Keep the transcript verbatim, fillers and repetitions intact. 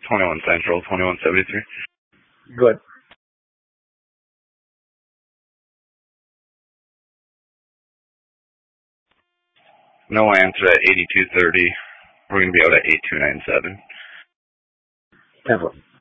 twenty-one Central, twenty-one seventy-three. Good. No answer at eighty-two thirty. We're going to be out at eight two nine seven. ten four.